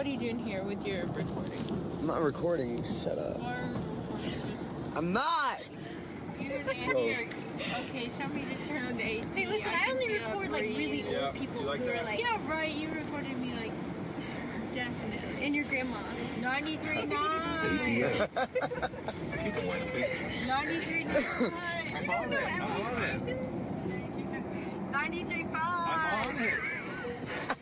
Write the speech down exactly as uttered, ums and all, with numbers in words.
what are you doing here with your recording? I'm not recording. Shut up. I'm not. You're the you're, okay, somebody just turn on the A C. Hey, listen, I, I only record like really yeah, old people like who that? are like. Yeah, right. You recorded me like definitely. And your grandma. ninety-three point nine. ninety-three point nine. I'm on it. I'm on it. ninety-three point five. I'm on it.